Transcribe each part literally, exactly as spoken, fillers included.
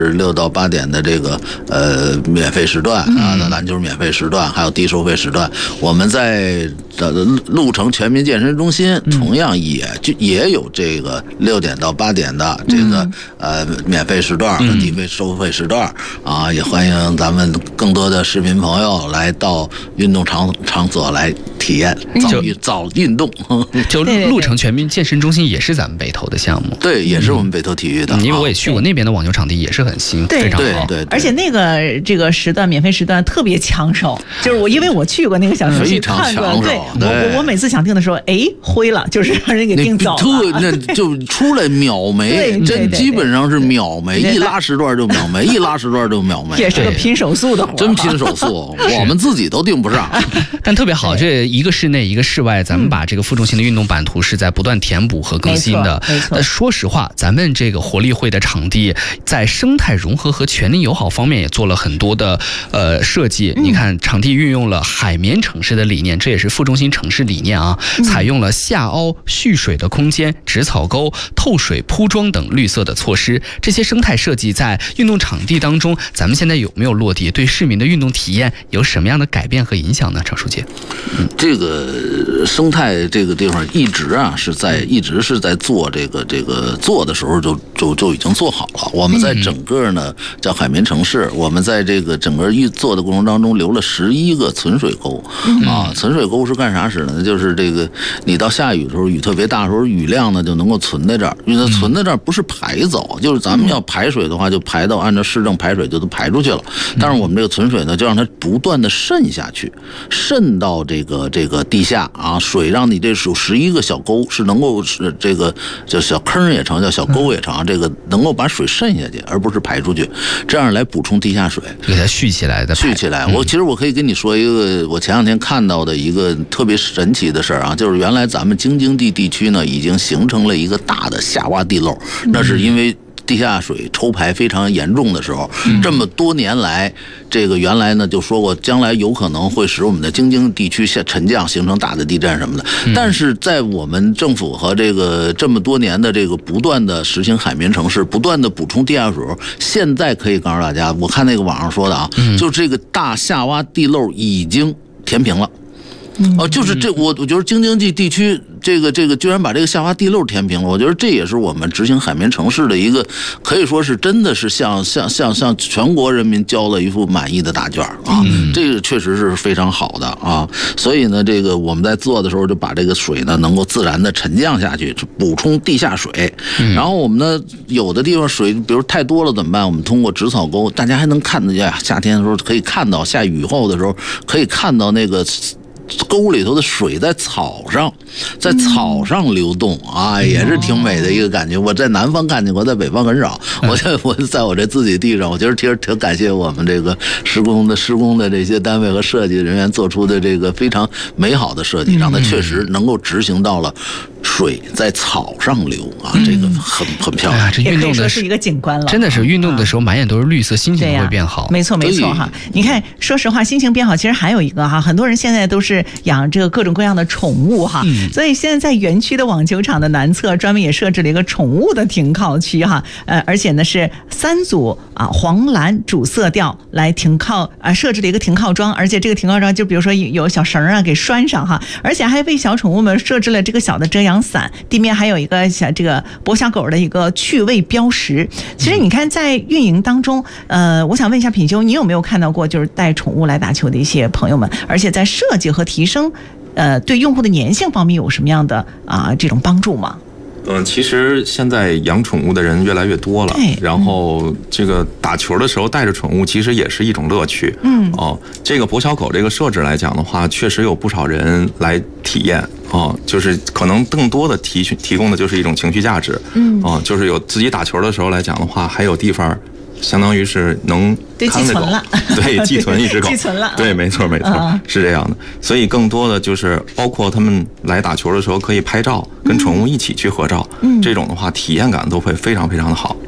六到八点的这个呃免费时段啊，那篮球免费时段，还有低收费时段。我们在呃鹿城全民健身中心同样也就也有这个六点到八点的这个呃免费时段和低费收费时段啊，也欢迎咱们更多的市民朋友来到运动场场所来体验早运早运动。 就鹿城全民健身中心也是咱们北投的项目， 对，也是我们北投体育的， 嗯、因为我也去过那边的网球场地，也是很新， 对非常好。 对对对， 而且那个这个时段免费时段特别抢手，就是我因为我去过那个小程序看过，对，我我我每次想订的时候，哎，灰了，就是让人给订走了， 那就出来秒没，真基本上是秒没，一拉时段就秒没，一拉时段就秒没， 也是个拼手速的活， 真拼手速，我们自己都订不上。 但特别好，这一个室内一个室外，咱们把这个负重型的运动版图是在不断填补和更新的。但说实话，咱们这个活力会的场地在生态融合和全龄友好方面也做了很多的呃设计。你看，场地运用了海绵城市的理念，这也是负重型城市理念啊，采用了下凹蓄水的空间、植草沟、透水铺装等绿色的措施。这些生态设计在运动场地当中，咱们现在有没有落地？对市民的运动体验有什么样的改变和影响呢？常书记， 嗯，这个生态这个地方一直啊是在一直是在做这个这个做的时候就就就已经做好了。我们在整个呢叫海绵城市，我们在这个整个预做的过程当中留了十一个存水沟啊。存水沟是干啥使的呢？就是这个你到下雨的时候，雨特别大的时候，雨量呢就能够存在这儿。因为它存在这儿不是排走，就是咱们要排水的话，就排到按照市政排水就都排出去了。但是我们这个存水呢，就让它不断的渗下去，渗到这个这个地下啊，水让你这有十一个小沟是能够是这个叫小坑也成，叫小沟也成，这个能够把水渗下去，而不是排出去，这样来补充地下水， 给它蓄起来的。 蓄起来。我其实我可以跟你说一个，我前两天看到的一个特别神奇的事儿啊，就是原来咱们京津冀地区呢已经形成了一个大的下洼地漏，那是因为地下水抽排非常严重的时候，这么多年来，这个原来呢就说过，将来有可能会使我们的京津地区下沉降，形成大的地震什么的。但是在我们政府和这个这么多年的这个不断的实行海绵城市，不断的补充地下水，现在可以告诉大家，我看那个网上说的啊，就这个大下洼地漏已经填平了。哦，就是这，我我觉得京津冀地区这个这个居然把这个下洼地漏填平了，我觉得这也是我们执行海绵城市的一个，可以说是真的是向向向向全国人民交了一副满意的答卷啊，这个确实是非常好的啊。所以呢，这个我们在做的时候就把这个水呢能够自然的沉降下去，补充地下水。然后我们呢有的地方水比如太多了怎么办？我们通过植草沟，大家还能看得见，夏天的时候可以看到，下雨后的时候可以看到那个沟里头的水在草上，在草上流动啊，也是挺美的一个感觉。我在南方看见过，在北方很少。我在我在我这自己地上，我觉得其实挺感谢我们这个施工的施工的这些单位和设计人员做出的这个非常美好的设计，让它确实能够执行到了水在草上流啊，这个很很漂亮。 这运动的是一个景观了， 真的是运动的时候满眼都是绿色，心情会变好。 没错没错哈。你看，说实话，心情变好，其实还有一个哈，很多人现在都是养这个各种各样的宠物哈，嗯、所以现在在园区的网球场的南侧专门也设置了一个宠物的停靠区哈，呃，而且呢是三组啊黄蓝主色调来停靠啊，设置了一个停靠桩，而且这个停靠桩就比如说有小绳啊给拴上哈，而且还为小宠物们设置了这个小的遮阳伞，地面还有一个小这个博小狗的一个趣味标识。其实你看在运营当中，呃，我想问一下品修，你有没有看到过就是带宠物来打球的一些朋友们，而且在设计和提升呃，对用户的粘性方面有什么样的啊、呃、这种帮助吗？ 嗯，其实现在养宠物的人越来越多了，然后这个打球的时候带着宠物其实也是一种乐趣。嗯，哦，这个博小狗这个设置来讲的话，确实有不少人来体验。哦，就是可能更多的提提供的就是一种情绪价值。嗯，哦，就是有自己打球的时候来讲的话，还有地方。相当于是能看那种，对，寄存一只狗， 寄存了， 对，没错没错，嗯、是这样的。所以更多的就是包括他们来打球的时候可以拍照，跟宠物一起去合照，嗯，这种的话体验感都会非常非常的好。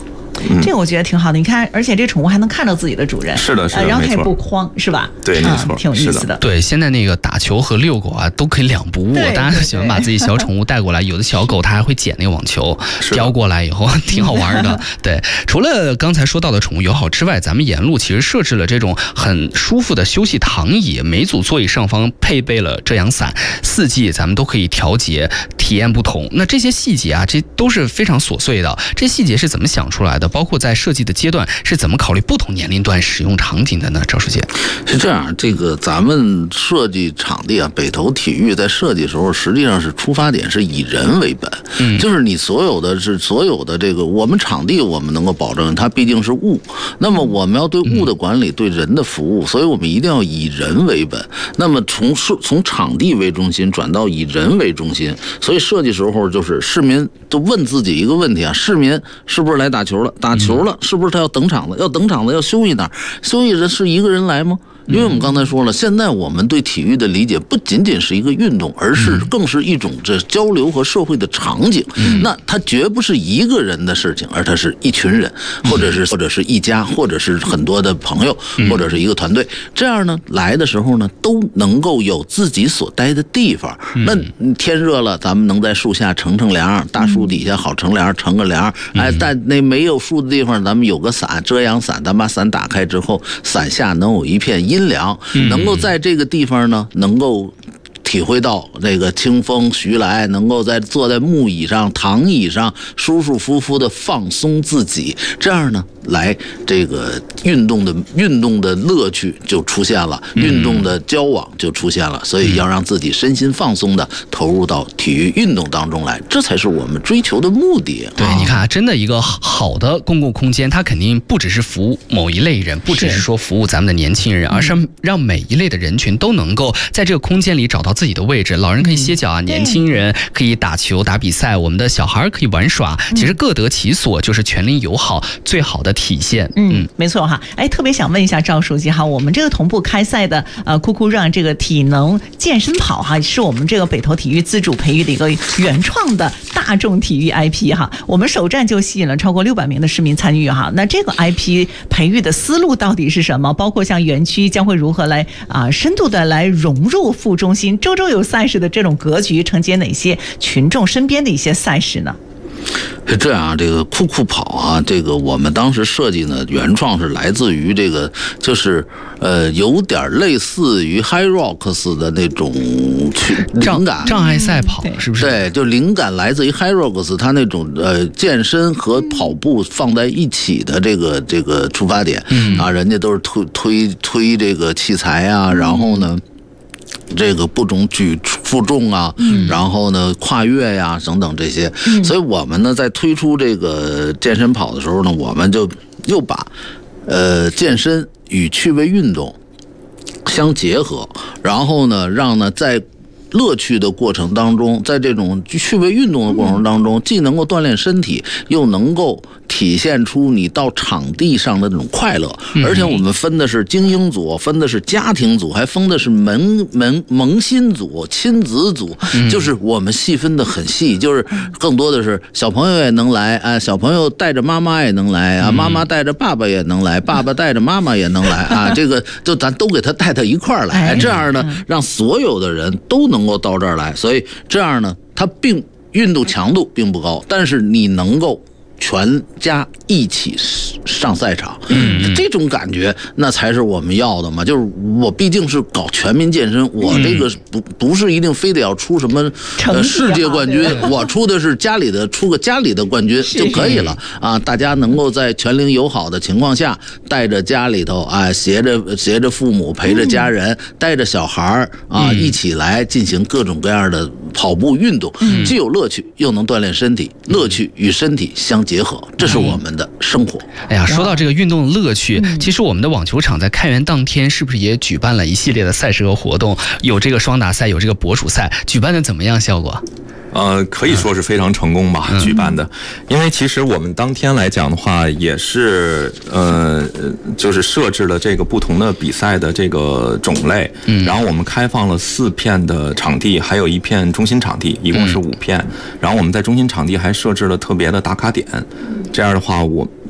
嗯、 这个我觉得挺好的。你看，而且这宠物还能看到自己的主人， 是的，是的， 呃、然后它也不慌，是吧？ 对，没错、 嗯，挺有意思的。 对，现在那个打球和遛狗啊，都可以两不误。大家都喜欢把自己小宠物带过来，有的小狗它还会捡那个网球，叼过来以后挺好玩的。对，除了刚才说到的宠物友好之外，咱们沿路其实设置了这种很舒服的休息躺椅，每组座椅上方配备了遮阳伞，四季咱们都可以调节，体验不同。那这些细节啊，这都是非常琐碎的。这细节是怎么想出来的？包括在设计的阶段是怎么考虑不同年龄段使用场景的呢？赵书记， 是这样，这个咱们设计场地啊，北投体育在设计时候，实际上是出发点是以人为本，嗯，就是你所有的是所有的这个我们场地，我们能够保证它毕竟是物，那么我们要对物的管理，对人的服务，所以我们一定要以人为本。那么从从场地为中心转到以人为中心，所以设计时候就是市民都问自己一个问题啊：市民是不是来打球了？打球了，是不是他要等场子？要等场子要休息哪儿？休息人是一个人来吗？因为我们刚才说了，现在我们对体育的理解不仅仅是一个运动，而是更是一种这交流和社会的场景。那它绝不是一个人的事情，而它是一群人，或者是或者是一家，或者是很多的朋友，或者是一个团队。这样呢，来的时候呢，都能够有自己所待的地方。那天热了，咱们能在树下乘乘凉，大树底下好乘凉，乘个凉。哎，但那没有树的地方，咱们有个伞，遮阳伞，咱把伞打开之后，伞下能有一片阴凉，能够在这个地方呢，能够体会到这个清风徐来，能够在坐在木椅上、躺椅上舒舒服服的放松自己，这样呢，来这个运动的运动的乐趣就出现了，运动的交往就出现了，所以要让自己身心放松的投入到体育运动当中来，这才是我们追求的目的。 对，你看啊，真的一个好的公共空间，它肯定不只是服务某一类人，不只是说服务咱们的年轻人，而是让每一类的人群都能够在这个空间里找到自己的位置。老人可以歇脚啊，年轻人可以打球打比赛，我们的小孩可以玩耍，其实各得其所，就是全龄友好最好的体现。 嗯，没错哈。哎，特别想问一下赵书记哈，我们这个同步开赛的呃酷酷让这个体能健身跑哈，是我们这个北投体育自主培育的一个原创的大众体育 I P 哈。我们首站就吸引了超过六百名的市民参与哈。那这个 I P 培育的思路到底是什么？包括像园区将会如何来啊、呃、深度的来融入副中心，周周有赛事的这种格局，承接哪些群众身边的一些赛事呢？ 是这样，这个酷酷跑啊，这个我们当时设计呢，原创是来自于这个，就是呃，有点类似于 High Rocks 的那种灵感， 障碍赛跑是不是？ 对，就灵感来自于 High Rocks 它那种呃健身和跑步放在一起的这个这个出发点，嗯啊，人家都是推推推这个器材啊，然后呢。这个不种举负重啊，嗯、然后呢跨越呀、啊、等等这些，嗯、所以我们呢在推出这个健身跑的时候呢，我们就又把呃健身与趣味运动相结合，然后呢让呢在乐趣的过程当中，在这种趣味运动的过程当中，既能够锻炼身体，又能够体现出你到场地上的那种快乐。而且我们分的是精英组，分的是家庭组，还分的是萌萌萌新组、亲子组，就是我们细分的很细，就是更多的是小朋友也能来啊，小朋友带着妈妈也能来啊，妈妈带着爸爸也能来，爸爸带着妈妈也能来啊，这个就咱都给他带到一块儿来，这样呢，让所有的人都能够到这儿来，所以这样呢，它并运动强度并不高，但是你能够全家一起上赛场，嗯，这种感觉那才是我们要的嘛。就是我毕竟是搞全民健身，我这个不不是一定非得要出什么呃世界冠军，我出的是家里的，出个家里的冠军就可以了啊。大家能够在全龄友好的情况下，带着家里头啊，携着携着父母，陪着家人，带着小孩啊，一起来进行各种各样的跑步运动，既有乐趣，又能锻炼身体，乐趣与身体相结合，这是我们的生活。 哎呀，说到这个运动的乐趣，其实我们的网球场在开园当天是不是也举办了一系列的赛事和活动？有这个双打赛，有这个博鼠赛，举办的怎么样？效果？ 呃，可以说是非常成功吧，嗯、举办的。因为其实我们当天来讲的话，也是呃，就是设置了这个不同的比赛的这个种类，嗯，然后我们开放了四片的场地，还有一片中心场地，一共是五片。嗯、然后我们在中心场地还设置了特别的打卡点，这样的话我。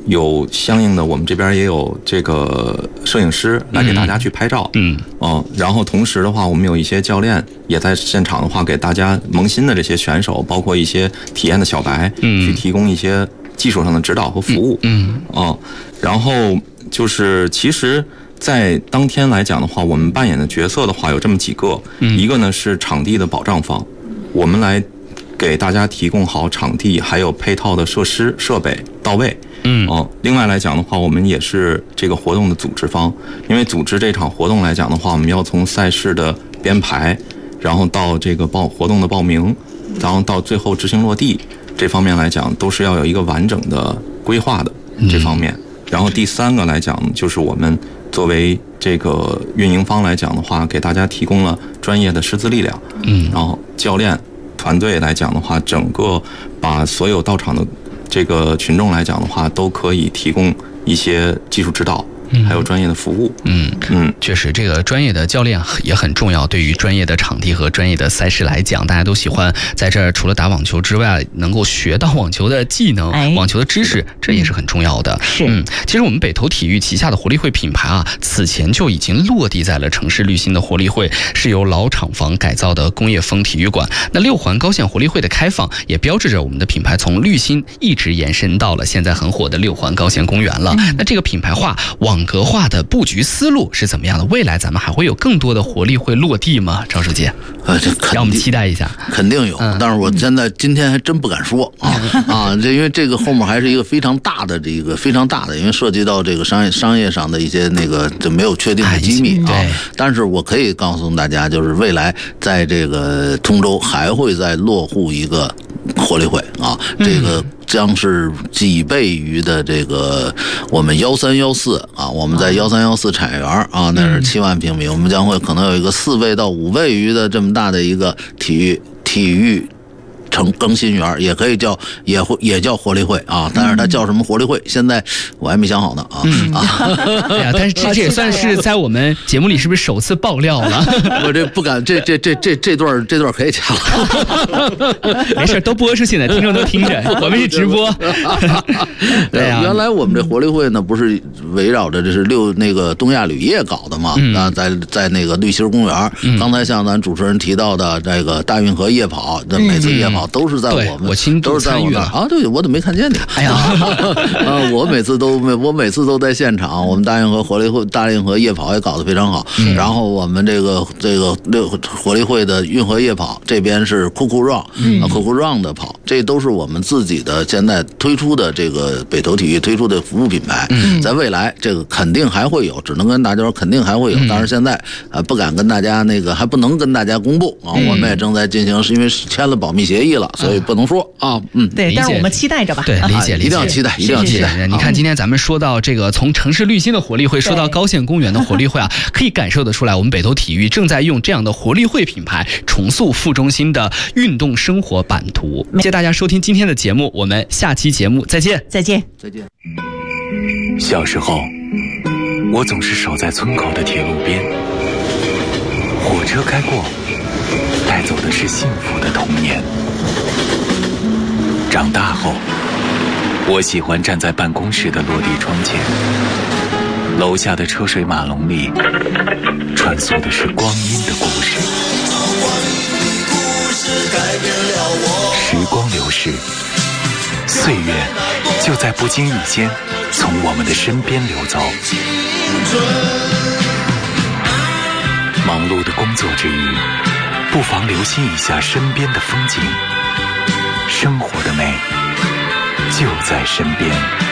有相应的，我们这边也有这个摄影师来给大家去拍照， 嗯， 哦、嗯，然后同时的话，我们有一些教练也在现场的话，给大家萌新的这些选手，包括一些体验的小白，嗯，去提供一些技术上的指导和服务， 嗯， 哦、嗯，然后就是其实，在当天来讲的话，我们扮演的角色的话有这么几个，嗯，一个呢是场地的保障方，我们来给大家提供好场地还有配套的设施设备到位。嗯哦，另外来讲的话，我们也是这个活动的组织方，因为组织这场活动来讲的话，我们要从赛事的编排，然后到这个报活动的报名，然后到最后执行落地，这方面来讲都是要有一个完整的规划的这方面。然后第三个来讲，就是我们作为这个运营方来讲的话，给大家提供了专业的师资力量，嗯，然后教练团队来讲的话，整个把所有到场的这个群众来讲的话，都可以提供一些技术指导，还有专业的服务。 嗯嗯，确实，这个专业的教练也很重要。对于专业的场地和专业的赛事来讲，大家都喜欢在这儿除了打网球之外，能够学到网球的技能、哎、网球的知识，这也是很重要的。 是， 嗯，其实我们北投体育旗下的活力会品牌啊，此前就已经落地在了城市绿心的活力会，是由老厂房改造的工业风体育馆。那六环高线活力会的开放，也标志着我们的品牌从绿心一直延伸到了现在很火的六环高线公园了。嗯、那这个品牌化、网格化的布局思路是怎么样的？未来咱们还会有更多的活力会落地吗？赵书记， 呃，这让我们期待一下。 肯定有，嗯、但是我现在今天还真不敢说啊啊！这因为这个后面还是一个非常大的这个非常大的，因为涉及到这个商业商业上的一些那个就没有确定的机密啊。 哎、 但是我可以告诉大家，就是未来在这个通州还会再落户一个活力会啊，这个。将是几倍于的这个我们幺三幺四啊，我们在幺三幺四产业园啊，那是七万平米，我们将会可能有一个四倍到五倍于的这么大的一个体育体育成更新园，也可以叫也会也叫活力会啊，但是它叫什么活力会，现在我还没想好呢啊。 嗯、啊，哎呀，但是这这也算是在我们节目里是不是首次爆料了？ 我这不敢，这这这这这段这段可以掐了。 没事，都播出去呢，听众都听着，我们是直播。 对呀、啊，原来我们这活力会呢，不是围绕着这是六那个东亚铝业搞的嘛？嗯、啊，在在那个绿心公园，嗯、刚才像咱主持人提到的这个大运河夜跑，这每次夜跑。都是在我们， 我亲都是在我们啊！对，我怎么没看见你？ 哎呀， 啊，我每次都我每次都在现场。我们大运河活力会、大运河夜跑也搞得非常好。嗯、然后我们这个这个六活力会的运河夜跑，这边是酷酷 run， 嗯、啊酷酷 run 的跑，这都是我们自己的现在推出的这个北投体育推出的服务品牌。嗯、在未来这个肯定还会有，只能跟大家说肯定还会有，嗯、但是现在啊不敢跟大家那个还不能跟大家公布啊。嗯、我们也正在进行，是因为签了保密协议了。所以不能说啊，嗯， 对，但是我们期待着吧。 对，理解理解， 一定要期待，一定要期待。 你看，今天咱们说到这个，从城市绿心的活力会说到高线公园的活力会啊，可以感受得出来，我们北投体育正在用这样的活力会品牌重塑副中心的运动生活版图。谢谢大家收听今天的节目，我们下期节目再见， 再见， 再见。 小时候，我总是守在村口的铁路边，火车开过。带走的是幸福的童年。长大后，我喜欢站在办公室的落地窗前，楼下的车水马龙里穿梭的是光阴的故事。时光流逝，岁月就在不经意间从我们的身边流走。忙碌的工作之余，不妨留心一下身边的风景，生活的美就在身边。